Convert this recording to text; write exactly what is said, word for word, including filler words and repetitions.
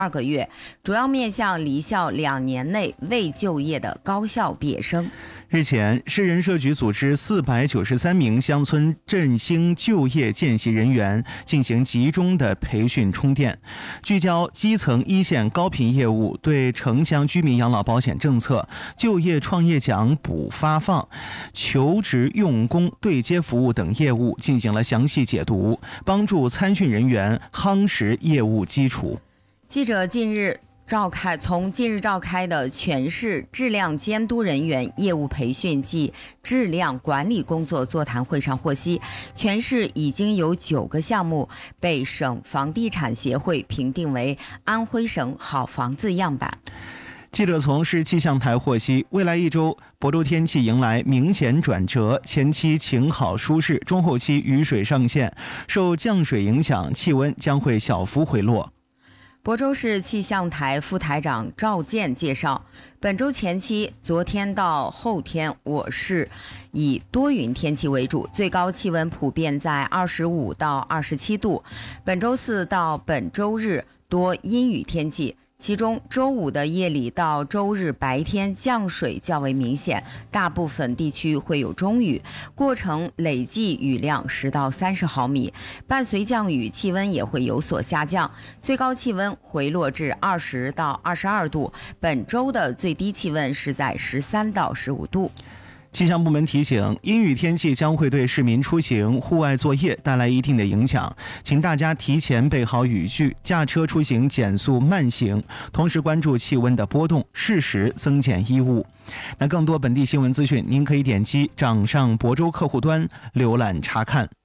二个月，主要面向离校两年内未就业的高校毕业生。 日前，市人社局组织四百九十三名乡村振兴就业见习人员进行集中的培训充电，聚焦基层一线高频业务，对城乡居民养老保险政策、就业创业奖补发放、求职用工对接服务等业务进行了详细解读，帮助参训人员夯实业务基础。 记者近日召开从近日召开的全市质量监督人员业务培训及质量管理工作座谈会上获悉，全市已经有九个项目被省房地产协会评定为安徽省好房子样板。 记者从市气象台获悉，未来一周亳州天气迎来明显转折，前期晴好舒适，中后期雨水上限，受降水影响，气温将会小幅回落。 亳州市气象台副台长赵健介绍，本周前期昨天到后天我市以多云天气为主，最高气温普遍在二十五到二十七度。本周四到本周日多阴雨天气，其中周五的夜里到周日白天降水较为明显，大部分地区会有中雨，过程累计雨量十到三十毫米。伴随降雨，气温也会有所下降，最高气温回落至二十到二十二度。本周的最低气温是在十三到十五度。 气象部门提醒，阴雨天气将会对市民出行、户外作业带来一定的影响，请大家提前备好雨具，驾车出行减速慢行，同时关注气温的波动，适时增减衣物。那更多本地新闻资讯，您可以点击掌上亳州客户端浏览查看。